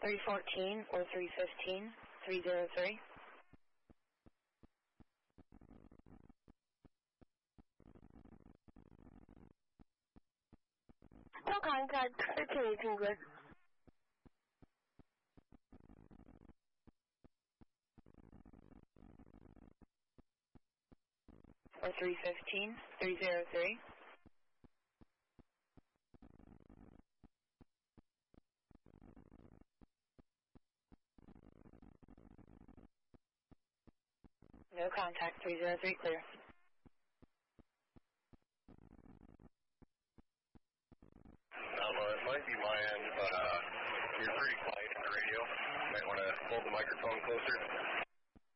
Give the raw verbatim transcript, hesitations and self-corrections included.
three fourteen or three fifteen, three zero three. No contact, thirteen eighteen, good. Or three fifteen, three zero three. No contact, three zero three, clear. Um, uh, it might be my end, but uh, you're pretty quiet in the radio. You might want to hold the microphone closer.